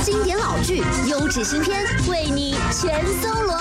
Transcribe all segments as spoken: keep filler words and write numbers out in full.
经典老剧、优质新片，为你全搜罗。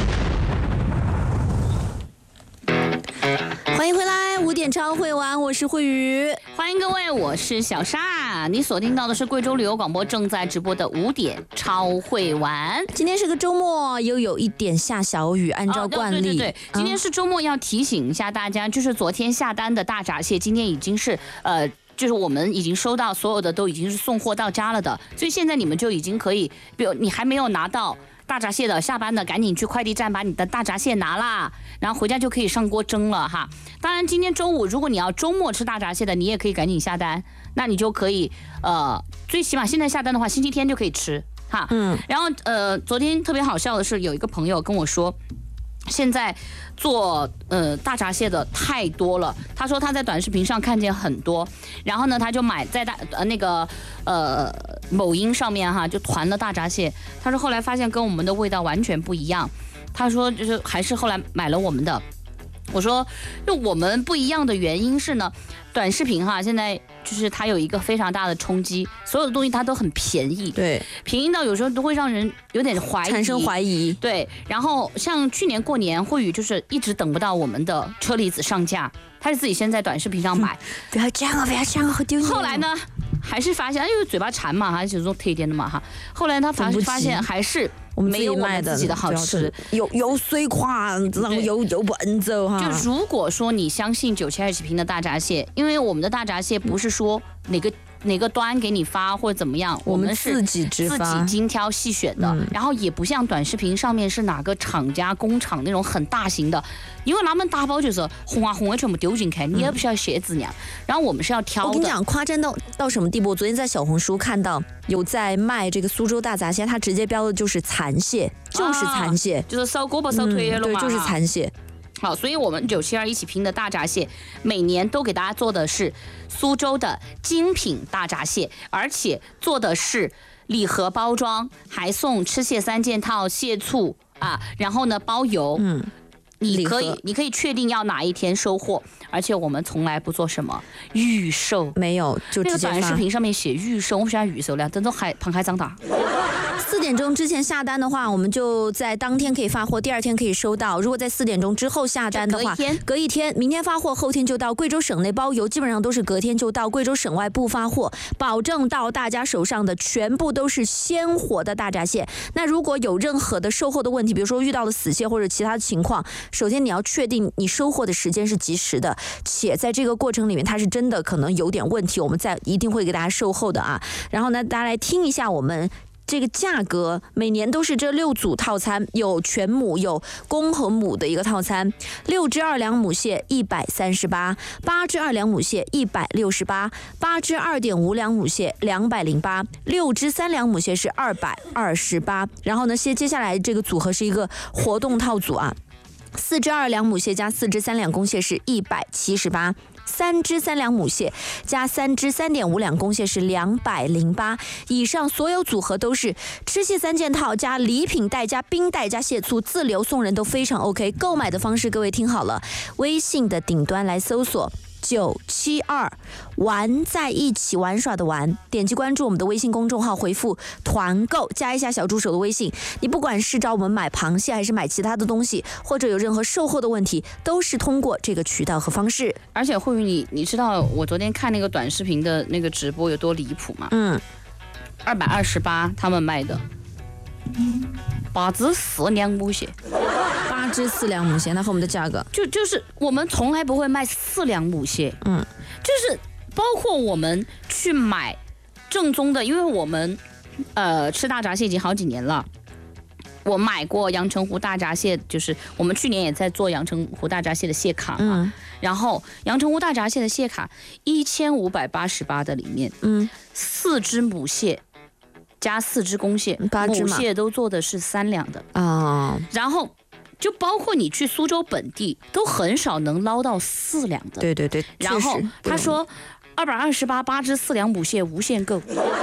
欢迎回来，五点超会玩，我是慧宇。 欢迎各位，我是小沙。你所听到的是贵州旅游广播正在直播的五点超会玩。 今天是个周末，又有一点下小雨，按照惯例。 哦、对对对，今天是周末，要提醒一下大家，就是昨天下单的大闸蟹，今天已经是呃。就是我们已经收到，所有的都已经是送货到家了的，所以现在你们就已经可以，比如你还没有拿到大闸蟹的，下班的赶紧去快递站把你的大闸蟹拿啦，然后回家就可以上锅蒸了哈。当然，今天周五如果你要周末吃大闸蟹的，你也可以赶紧下单，那你就可以呃，最起码现在下单的话，星期天就可以吃哈。嗯。然后呃，昨天特别好笑的是，有一个朋友跟我说。现在做呃大闸蟹的太多了，他说他在短视频上看见很多，然后呢他就买在大呃那个呃某音上面哈就团了大闸蟹，他说后来发现跟我们的味道完全不一样，他说就是还是后来买了我们的。我说，就我们不一样的原因是呢，短视频哈，现在就是它有一个非常大的冲击，所有的东西它都很便宜， 对， 便宜到有时候都会让人有点怀疑， 产生怀疑， 对。然后像去年过年，慧宇就是一直等不到我们的车厘子上架，他是自己先在短视频上买， 不要这样啊，不要这样，好丢脸。 后来呢，还是发现，因为嘴巴馋嘛，还是这种特点的嘛哈。后来他发发现还是。没有我们自己的好吃， 有有水款，然后又又不恩走哈。 就如果说你相信九七二几瓶的大闸蟹，因为我们的大闸蟹不是说哪个哪个端给你发或者怎么样， 我们是自己直发， 自己精挑细选的，嗯、然后也不像短视频上面是哪个厂家工厂那种很大型的，因为他们打包就是红啊红的全部丢进去，你也不需要写字样。然后我们是要挑的。 我跟你讲，夸张到到什么地步？我昨天在小红书看到有在卖这个苏州大闸蟹，它直接标的就是残蟹，就是残蟹， 啊、就是收胳膊收腿了嘛、 嗯，对，就是残蟹。 好，所以我们九七二一起拼的大闸蟹，每年都给大家做的是苏州的精品大闸蟹，而且做的是礼盒包装，还送吃蟹三件套、蟹醋啊，然后呢包邮。嗯。你可以，你可以确定要哪一天收货，而且我们从来不做什么预售， 没有，就直接发。 那个短视频上面写预售，我们喜欢预售量，等到海螃蟹长大。 四点钟之前下单的话，我们就在当天可以发货，第二天可以收到。如果在四点钟之后下单的话， 隔一天， 隔一天，明天发货，后天就到。贵州省内包邮，基本上都是隔天就到。贵州省外不发货，保证到大家手上的全部都是鲜活的大闸蟹。那如果有任何的售后的问题，比如说遇到了死蟹或者其他的情况，首先你要确定你收货的时间是及时的，且在这个过程里面它是真的可能有点问题，我们再一定会给大家售后的啊。然后呢，大家来听一下我们。这个价格每年都是这六组套餐，有全母有公和母的一个套餐，六只二两母蟹一百三十八，八只二两母蟹一百六十八，八只二点五两母蟹两百零八，六只三两母蟹是二百二十八。然后呢，接接下来这个组合是一个活动套组啊，四只二两母蟹加四只三两公蟹是一百七十八。三只三两母蟹加三只三点五两公蟹是两百零八，以上所有组合都是吃蟹三件套加礼品袋加冰袋加蟹醋，自留送人都非常 OK。购买的方式各位听好了，微信的顶端来搜索九七二玩在一起玩耍的玩，点击关注我们的微信公众号，回复团购，加一下小助手的微信。你不管是找我们买螃蟹还是买其他的东西，或者有任何售后的问题，都是通过这个渠道和方式。 而且慧宇，你你知道我昨天看那个短视频的那个直播有多离谱吗？嗯，二百二十八他们卖的八只四两母蟹。 八只四两母蟹，那和我们的价格就就是我们从来不会卖四两母蟹，嗯，就是包括我们去买正宗的，因为我们呃吃大闸蟹已经好几年了。我买过阳澄湖大闸蟹，就是我们去年也在做阳澄湖大闸蟹的蟹卡嘛，嗯、然后阳澄湖大闸蟹的蟹卡一千五百八十八的里面，嗯，四只母蟹加四只公蟹，母蟹都做的是三两的啊、哦，然后。就包括你去苏州本地，都很少能捞到四两的。 对对对。 然后他说，二百二十八八只四两母蟹无限购。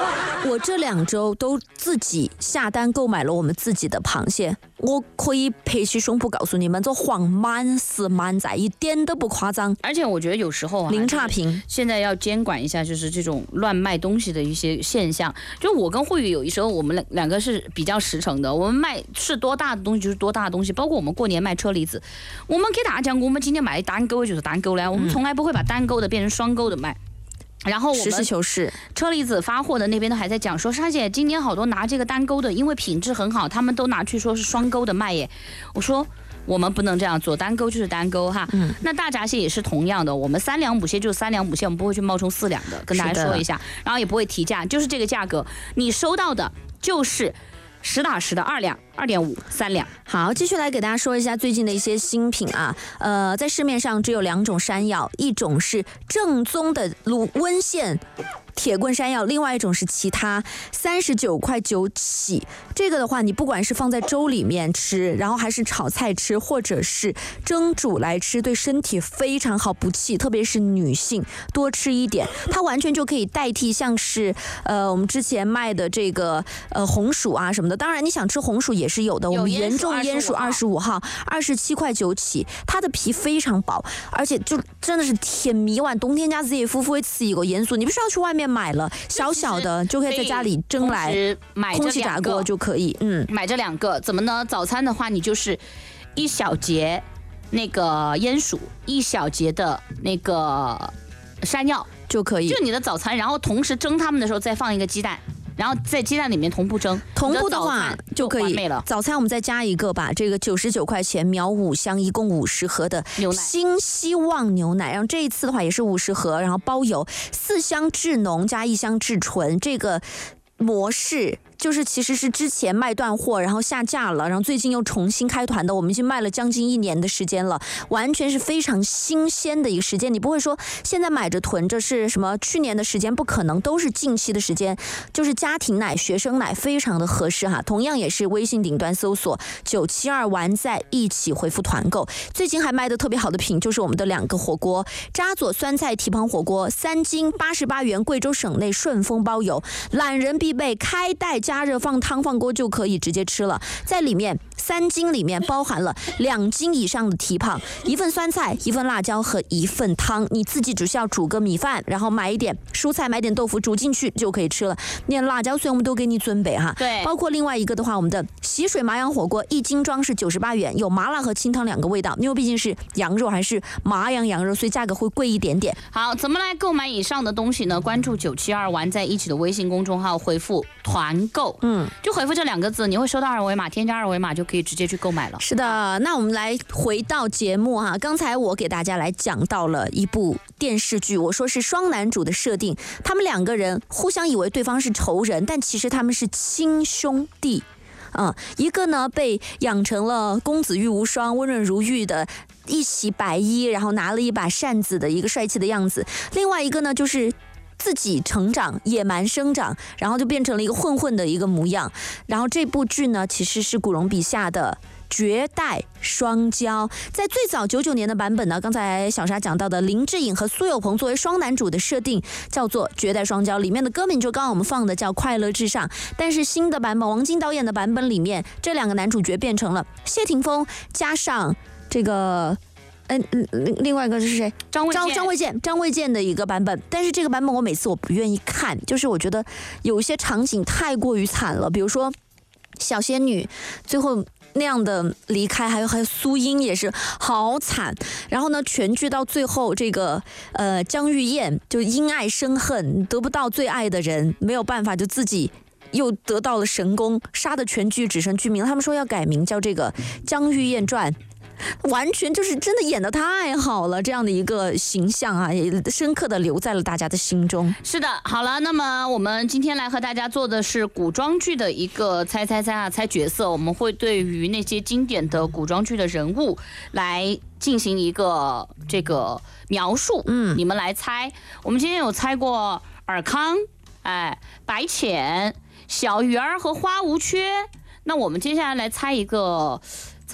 我这两周都自己下单购买了我们自己的螃蟹，我可以拍起胸脯告诉你们，这货满是满载，一点都不夸张。 而且我觉得有时候啊， 零差评。 现在要监管一下，就是这种乱卖东西的一些现象。就我跟慧宇有一时候我们两两个是比较实诚的，我们卖是多大的东西就是多大的东西，包括我们过年卖车厘子，我们给大家讲，我们今天买单钩就是单钩了，我们从来不会把单钩的变成双钩的卖。然后我们实事求是， 车厘子发货的那边都还在讲说，莎姐今年好多拿这个单钩的，因为品质很好，他们都拿去说是双钩的卖耶。我说我们不能这样做，单钩就是单钩哈。嗯，那大闸蟹也是同样的，我们三两母蟹就是三两母蟹，我们不会去冒充四两的，跟大家说一下，然后也不会提价，就是这个价格，你收到的就是实打实的二两、二点五、三两。 好，继续来给大家说一下最近的一些新品啊。呃，在市面上只有两种山药，一种是正宗的鲁温县铁棍山药，另外一种是其他，三十九块九起。这个的话，你不管是放在粥里面吃，然后还是炒菜吃，或者是蒸煮来吃，对身体非常好，补气，特别是女性多吃一点，它完全就可以代替像是呃我们之前卖的这个呃红薯啊什么的。当然，你想吃红薯也是有的，我们严重烟薯二十五号，二十七块九起，它的皮非常薄，而且就真的是甜米碗，冬天家自己夫妇会吃一个盐酥，你不需要去外面买了，小小的就可以在家里蒸来，空气炸锅就可以。嗯， 买这两个怎么呢？早餐的话，你就是一小节那个烟薯，一小节的那个山药就可以， 就你的早餐。然后同时蒸它们的时候再放一个鸡蛋。然后在鸡蛋里面同步蒸， 同步的话就可以。早餐我们再加一个吧，这个九十九块钱秒五箱，一共五十盒的牛奶， 新希望牛奶。然后这一次的话也是五十盒，然后包邮，四箱至浓加一箱至纯，这个模式。就是其实是之前卖断货，然后下架了，然后最近又重新开团的，我们已经卖了将近一年的时间了，完全是非常新鲜的一个时间。你不会说现在买着囤着是什么去年的时间，不可能，都是近期的时间，就是家庭奶、学生奶非常的合适哈。同样也是微信顶端搜索九七二完在一起回复团购。最近还卖的特别好的品就是我们的两个火锅，扎佐酸菜蹄膀火锅三斤八十八元，贵州省内顺丰包邮，懒人必备，开袋加热放汤放锅就可以直接吃了。在里面三斤里面包含了两斤以上的蹄膀，一份酸菜，一份辣椒和一份汤，你自己只需要煮个米饭，然后买一点蔬菜，买点豆腐煮进去就可以吃了。那辣椒虽然我们都给你准备哈， 对， 包括另外一个的话，我们的洗水麻羊火锅一斤装是九十八元，有麻辣和清汤两个味道，因为毕竟是羊肉还是麻羊羊肉，所以价格会贵一点点。 好，怎么来购买以上的东西呢？关注九七二玩在一起的微信公众号，回复团购，嗯，就回复这两个字，你会收到二维码，添加二维码就可以直接去购买了。 是的，那我们来回到节目哈，刚才我给大家来讲到了一部电视剧，我说是双男主的设定，他们两个人互相以为对方是仇人，但其实他们是亲兄弟。嗯，一个呢被养成了公子玉无双、温润如玉的一袭白衣，然后拿了一把扇子的一个帅气的样子；另外一个呢就是自己成长、野蛮生长，然后就变成了一个混混的一个模样。然后这部剧呢，其实是古龙笔下的绝代双骄。在最早九九年的版本呢，刚才小沙讲到的林志颖和苏有朋作为双男主的设定叫做绝代双骄，里面的歌名就刚刚我们放的叫快乐至上。但是新的版本，王晶导演的版本里面，这两个男主角变成了谢霆锋加上这个嗯嗯，另外一个是谁？ 张卫健， 张卫健，张卫健的一个版本。但是这个版本我每次我不愿意看，就是我觉得有一些场景太过于惨了，比如说小仙女最后那样的离开，还有还有苏英也是好惨。然后呢，全剧到最后，这个呃江玉燕就因爱生恨，得不到最爱的人，没有办法就自己又得到了神功，杀的全剧只剩剧名。他们说要改名叫这个《江玉燕传》。完全就是真的演得太好了，这样的一个形象啊，也深刻的留在了大家的心中。 是的，好了，那么我们今天来和大家做的是古装剧的一个猜猜猜啊猜角色，我们会对于那些经典的古装剧的人物来进行一个这个描述，嗯，你们来猜。我们今天有猜过尔康，哎，白浅、小鱼儿和花无缺。那我们接下来来猜一个。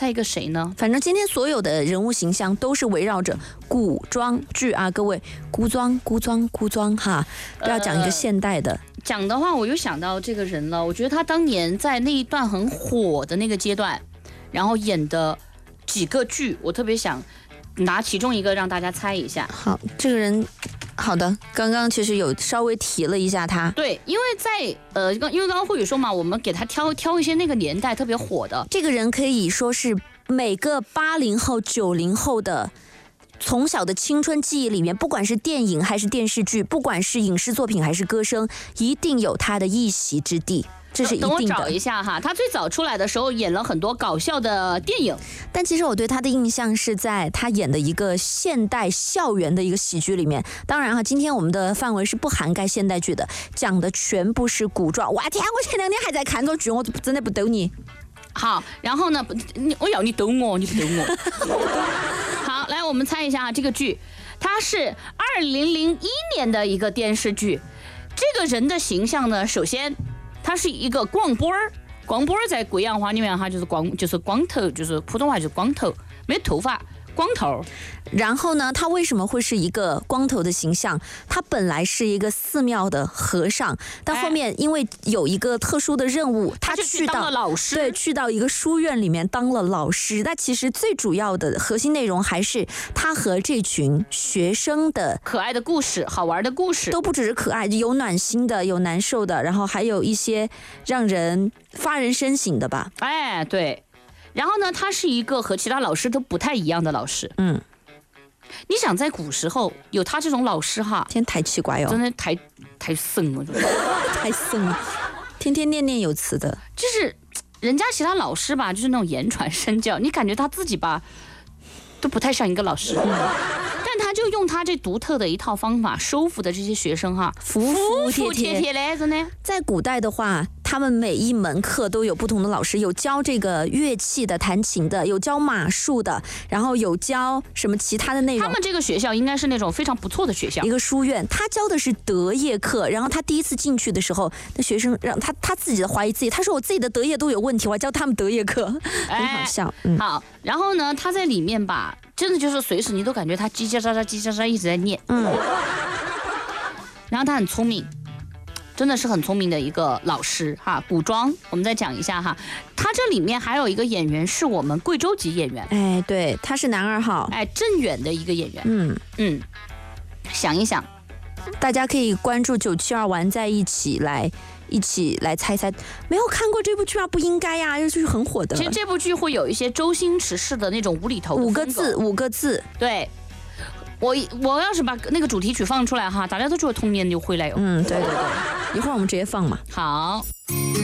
猜一个谁呢？ 反正今天所有的人物形象都是围绕着古装剧啊，各位，古装古装古装哈，不要讲一个现代的。呃、 讲的话，我又想到这个人了。我觉得他当年在那一段很火的那个阶段，然后演的几个剧，我特别想拿其中一个让大家猜一下。 好，这个人。好的，刚刚其实有稍微提了一下他。 对，因为在呃，因为刚刚慧宇说嘛，我们给他挑挑一些那个年代特别火的。 这个人可以说是每个八零后、九零后的从小的青春记忆里面，不管是电影还是电视剧，不管是影视作品还是歌声，一定有他的一席之地。这是一定的。 等我找一下哈，他最早出来的时候演了很多搞笑的电影， 但其实我对他的印象是在他演的一个现代校园的一个喜剧里面。当然哈，今天我们的范围是不涵盖现代剧的，讲的全部是古装。哇天，我前两天还在看这剧，我真的不逗你。 好，然后呢，我要你逗我，你不逗我。好，来我们猜一下啊，这个剧，它是二零零一年的一个电视剧。这个人的形象呢，首先。他是一个光波儿，光波儿在贵阳话里面哈就是光，就是光头，就是普通话就是光头，没头发，光头。 然后呢，他为什么会是一个光头的形象？他本来是一个寺庙的和尚，但后面因为有一个特殊的任务， 他去到了老师， 对，去到一个书院里面当了老师。那其实最主要的核心内容还是他和这群学生的可爱的故事、好玩的故事， 都不只是可爱，有暖心的，有难受的，然后还有一些让人发人深省的吧。 哎，对。然后呢，他是一个和其他老师都不太一样的老师。 嗯， 你想在古时候有他这种老师哈， 天太奇怪哦， 真的太太神了， 太神了，天天念念有词的。 就是人家其他老师吧，就是那种言传身教，你感觉他自己吧都不太像一个老师。嗯，但他就用他这独特的一套方法收服的这些学生哈， 服服帖帖帖的，真的。 在古代的话，他们每一门课都有不同的老师，有教这个乐器的、弹琴的，有教马术的，然后有教什么其他的内容。 他们这个学校应该是那种非常不错的学校， 一个书院。他教的是德业课，然后他第一次进去的时候，那学生让他他自己的怀疑自己，他说我自己的德业都有问题，我还教他们德业课，很好笑。嗯， 好，然后呢，他在里面吧，真的就是随时你都感觉他叽叽喳喳、叽叽喳喳一直在念。 嗯， 然后他很聪明。真的是很聪明的一个老师哈，古装我们再讲一下哈，他这里面还有一个演员是我们贵州籍演员， 哎，对，他是男二号， 哎，镇远的一个演员， 嗯嗯，想一想， 大家可以关注九七二玩在一起来一起来猜猜，没有看过这部剧啊？不应该呀，这剧很火的。 其实这部剧会有一些周星驰式的那种无厘头， 五个字，五个字， 对。我我要是把那个主题曲放出来哈，大家都觉得童年就回来哟。 嗯，对对对，一会儿我们直接放嘛。 好。